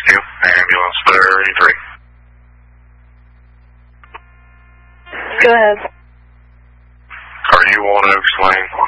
Rescue, ambulance 33. Go ahead. Are you on Oaks Lane?